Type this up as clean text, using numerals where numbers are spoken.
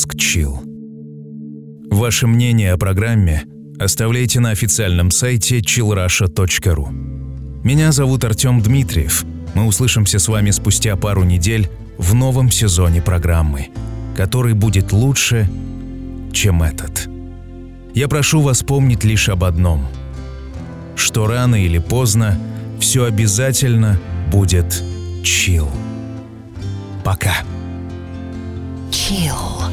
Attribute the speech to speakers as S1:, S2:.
S1: выпуск «Чилл». Ваше мнение о программе оставляйте на официальном сайте chillrusha.ru. Меня зовут Артем Дмитриев. Мы услышимся с вами спустя пару недель в новом сезоне программы, который будет лучше, чем этот. Я прошу вас помнить лишь об одном, что рано или поздно все обязательно будет чилл. Пока.
S2: Chill.